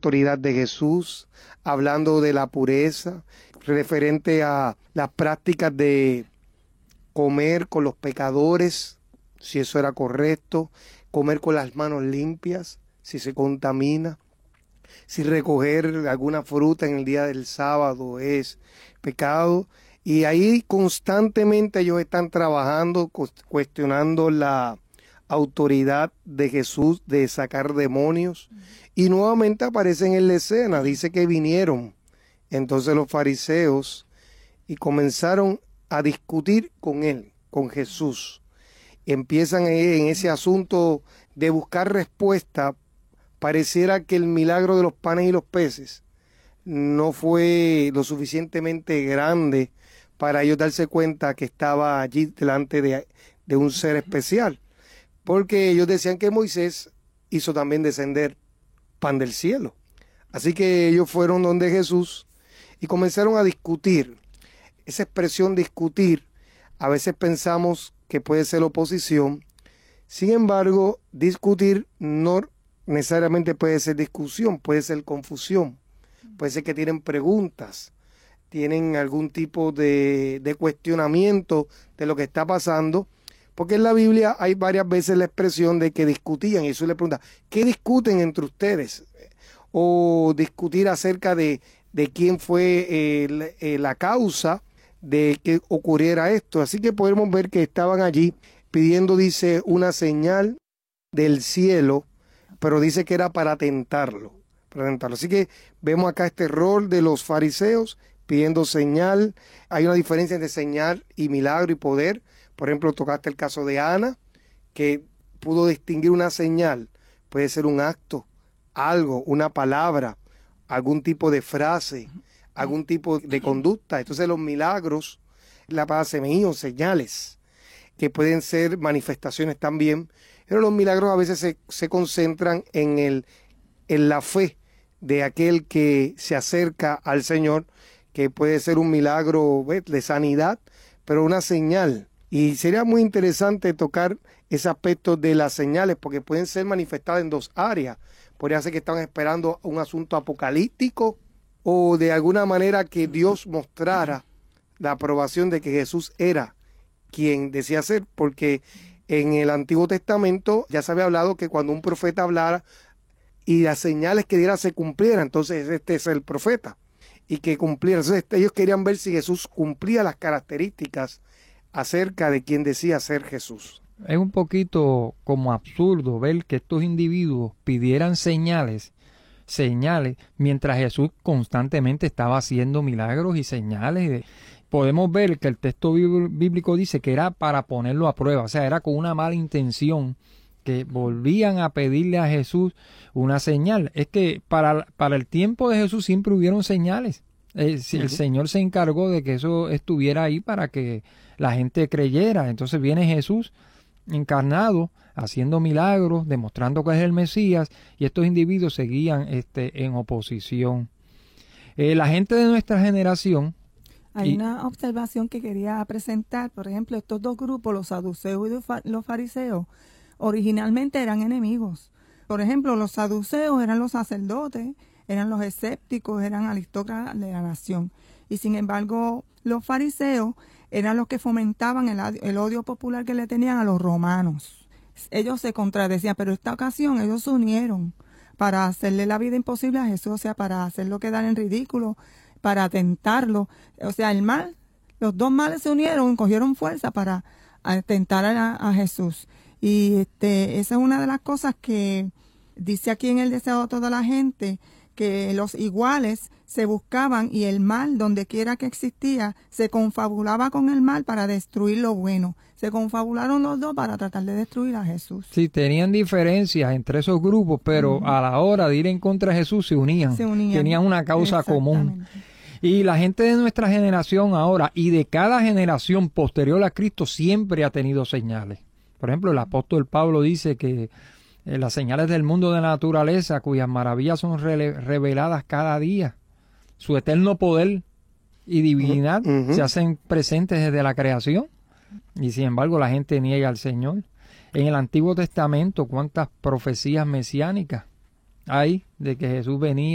autoridad de Jesús, hablando de la pureza, referente a las prácticas de comer con los pecadores, si eso era correcto, comer con las manos limpias, si se contamina, si recoger alguna fruta en el día del sábado es pecado. Y ahí constantemente ellos están trabajando, cuestionando la autoridad de Jesús de sacar demonios. Y nuevamente aparecen en la escena, dice que vinieron entonces los fariseos y comenzaron a discutir con él, con Jesús. Empiezan en ese asunto de buscar respuesta. Pareciera que el milagro de los panes y los peces no fue lo suficientemente grande para ellos darse cuenta que estaba allí delante de un ser especial, porque ellos decían que Moisés hizo también descender pan del cielo. Así que ellos fueron donde Jesús y comenzaron a discutir. Esa expresión discutir, a veces pensamos que puede ser oposición. Sin embargo, discutir no necesariamente puede ser discusión, puede ser confusión. Puede ser que tienen preguntas, tienen algún tipo de cuestionamiento de lo que está pasando, porque en la Biblia hay varias veces la expresión de que discutían, y eso le pregunta, ¿qué discuten entre ustedes? O discutir acerca de quién fue la causa de que ocurriera esto. Así que podemos ver que estaban allí pidiendo, dice, una señal del cielo, pero dice que era para tentarlo. Así que vemos acá este rol de los fariseos pidiendo señal. Hay una diferencia entre señal y milagro y poder. Por ejemplo, tocaste el caso de Ana, que pudo distinguir una señal. Puede ser un acto, algo, una palabra, algún tipo de frase, algún tipo de conducta. Entonces los milagros, la palabra semillo, señales, que pueden ser manifestaciones también. Pero los milagros a veces se concentran en la fe de aquel que se acerca al Señor, que puede ser un milagro de sanidad, pero una señal. Y sería muy interesante tocar ese aspecto de las señales, porque pueden ser manifestadas en dos áreas. Podría ser que estaban esperando un asunto apocalíptico o de alguna manera que Dios mostrara la aprobación de que Jesús era quien decía ser, porque en el Antiguo Testamento ya se había hablado que cuando un profeta hablara y las señales que diera se cumplieran, entonces este es el profeta y que cumpliera. Entonces ellos querían ver si Jesús cumplía las características acerca de quien decía ser Jesús. Es un poquito como absurdo ver que estos individuos pidieran señales, mientras Jesús constantemente estaba haciendo milagros y señales. Podemos ver que el texto bíblico dice que era para ponerlo a prueba, o sea, era con una mala intención que volvían a pedirle a Jesús una señal. Es que para el tiempo de Jesús siempre hubieron señales. El Señor se encargó de que eso estuviera ahí para que la gente creyera. Entonces viene Jesús encarnado, haciendo milagros, demostrando que es el Mesías, y estos individuos seguían en oposición. La gente de nuestra generación... Hay una observación que quería presentar. Por ejemplo, estos dos grupos, los saduceos y los fariseos, originalmente eran enemigos. Por ejemplo, los saduceos eran los sacerdotes, eran los escépticos, eran aristócratas de la nación. Y sin embargo, los fariseos eran los que fomentaban el odio popular que le tenían a los romanos. Ellos se contradecían, pero en esta ocasión ellos se unieron para hacerle la vida imposible a Jesús, o sea, para hacerlo quedar en ridículo, para tentarlo. O sea, el mal, los dos males se unieron, cogieron fuerza para tentar a Jesús. Y esa es una de las cosas que dice aquí en el deseo de toda la gente, que los iguales se buscaban y el mal, donde quiera que existía, se confabulaba con el mal para destruir lo bueno. Se confabularon los dos para tratar de destruir a Jesús. Sí, tenían diferencias entre esos grupos, pero a la hora de ir en contra de Jesús se unían. Tenían una causa común. Y la gente de nuestra generación ahora y de cada generación posterior a Cristo siempre ha tenido señales. Por ejemplo, el apóstol Pablo dice que las señales del mundo de la naturaleza, cuyas maravillas son reveladas cada día, su eterno poder y divinidad se hacen presentes desde la creación, y sin embargo la gente niega al Señor. En el Antiguo Testamento, ¿cuántas profecías mesiánicas hay de que Jesús venía